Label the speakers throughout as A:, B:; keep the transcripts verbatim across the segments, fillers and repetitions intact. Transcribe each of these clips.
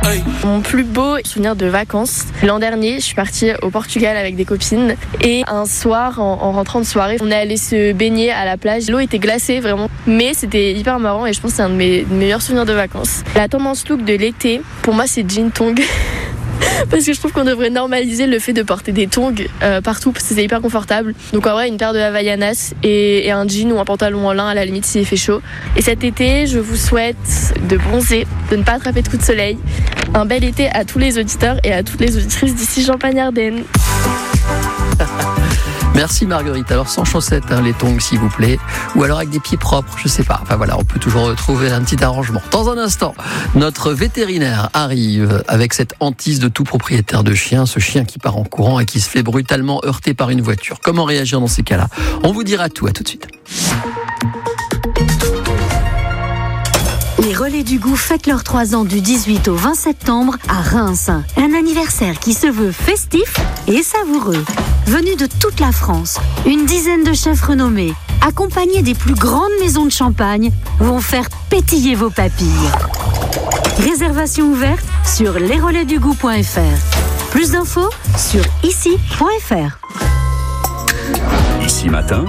A: Mon plus beau souvenir de vacances, l'an dernier, je suis partie au Portugal avec des copines et un soir, en, en rentrant de soirée, on est allé se baigner à la plage. L'eau était glacée vraiment, mais c'était hyper marrant et je pense que c'est un de mes meilleurs souvenirs de vacances. La tendance look de l'été, pour moi, c'est jean tongs. Parce que je trouve qu'on devrait normaliser le fait de porter des tongs euh, partout parce que c'est hyper confortable. Donc en vrai, une paire de Havaianas et, et un jean ou un pantalon en lin à la limite s'il fait chaud. Et cet été, je vous souhaite de bronzer, de ne pas attraper de coups de soleil. Un bel été à tous les auditeurs et à toutes les auditrices d'ici Champagne-Ardenne.
B: Merci Marguerite. Alors sans chaussettes, hein, les tongs s'il vous plaît, ou alors avec des pieds propres, je sais pas. Enfin voilà, on peut toujours trouver un petit arrangement. Dans un instant, notre vétérinaire arrive avec cette hantise de tout propriétaire de chien, ce chien qui part en courant et qui se fait brutalement heurter par une voiture. Comment réagir dans ces cas-là ? On vous dira tout, à tout de suite.
C: Les Relais du Goût fêtent leurs trois ans du dix-huit au vingt septembre à Reims. Un anniversaire qui se veut festif et savoureux. Venus de toute la France, une dizaine de chefs renommés, accompagnés des plus grandes maisons de champagne, vont faire pétiller vos papilles. Réservation ouverte sur les relais du goût point f r. Plus d'infos sur ici point f r.
D: Ici Matin,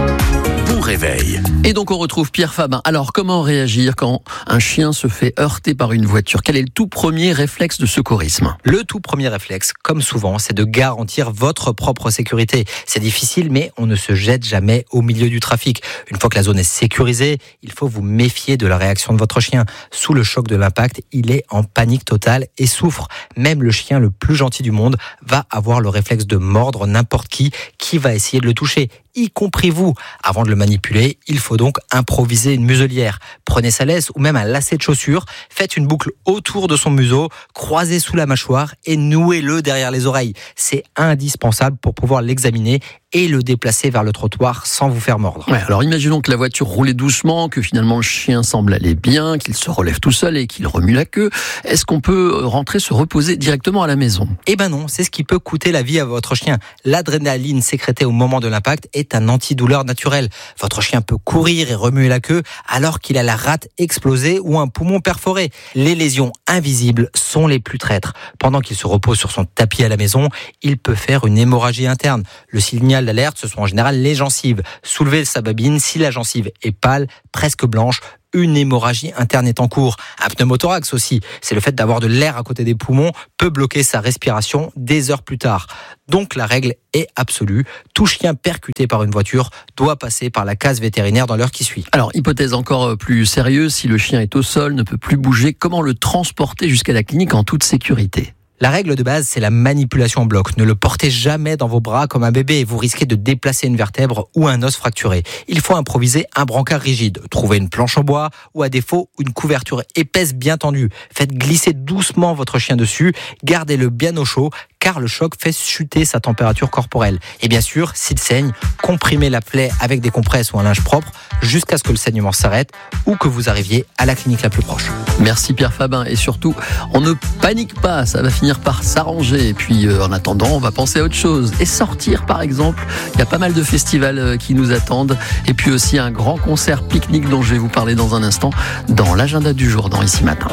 D: bon réveil.
B: Et donc on retrouve Pierre Fabin. Alors comment réagir quand un chien se fait heurter par une voiture ? Quel est le tout premier réflexe de secourisme ?
E: Le tout premier réflexe, comme souvent, c'est de garantir votre propre sécurité. C'est difficile, mais on ne se jette jamais au milieu du trafic. Une fois que la zone est sécurisée, il faut vous méfier de la réaction de votre chien. Sous le choc de l'impact, il est en panique totale et souffre. Même le chien le plus gentil du monde va avoir le réflexe de mordre n'importe qui qui va essayer de le toucher, y compris vous. Avant de le manipuler, il faut donc improviser une muselière. Prenez sa laisse ou même un lacet de chaussure, faites une boucle autour de son museau, croisez sous la mâchoire et nouez-le derrière les oreilles. C'est indispensable pour pouvoir l'examiner et le déplacer vers le trottoir sans vous faire mordre.
B: Ouais, alors imaginons que la voiture roulait doucement, que finalement le chien semble aller bien, qu'il se relève tout seul et qu'il remue la queue. Est-ce qu'on peut rentrer se reposer directement à la maison ?
E: Eh ben non, c'est ce qui peut coûter la vie à votre chien. L'adrénaline sécrétée au moment de l'impact est un antidouleur naturel. Votre chien peut courir et remuer la queue alors qu'il a la rate explosée ou un poumon perforé. Les lésions invisibles sont les plus traîtres. Pendant qu'il se repose sur son tapis à la maison, il peut faire une hémorragie interne. Le signal d'alerte, ce sont en général les gencives. Soulevez sa babine, si la gencive est pâle, presque blanche, une hémorragie interne est en cours. Un pneumothorax aussi, c'est le fait d'avoir de l'air à côté des poumons, peut bloquer sa respiration des heures plus tard. Donc la règle est absolue, tout chien percuté par une voiture doit passer par la case vétérinaire dans l'heure qui suit.
B: Alors, hypothèse encore plus sérieuse, si le chien est au sol, ne peut plus bouger, comment le transporter jusqu'à la clinique en toute sécurité ?
E: La règle de base, c'est la manipulation en bloc. Ne le portez jamais dans vos bras comme un bébé. Vous risquez de déplacer une vertèbre ou un os fracturé. Il faut improviser un brancard rigide. Trouvez une planche en bois ou à défaut, une couverture épaisse bien tendue. Faites glisser doucement votre chien dessus. Gardez-le bien au chaud car le choc fait chuter sa température corporelle. Et bien sûr, s'il saigne, comprimez la plaie avec des compresses ou un linge propre jusqu'à ce que le saignement s'arrête ou que vous arriviez à la clinique la plus proche.
B: Merci Pierre Fabin. Et surtout, on ne panique pas, ça va finir par s'arranger. Et puis euh, en attendant, on va penser à autre chose. Et sortir par exemple, il y a pas mal de festivals euh, qui nous attendent. Et puis aussi un grand concert pique-nique dont je vais vous parler dans un instant dans l'agenda du jour dans Ici Matin.